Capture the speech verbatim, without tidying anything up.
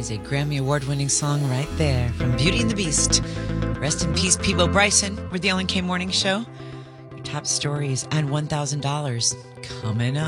is a Grammy Award-winning song right there from Beauty and the Beast. Rest in peace, Peebo Bryson. We're the Ellen K Morning Show. Your top stories and one thousand dollars coming up.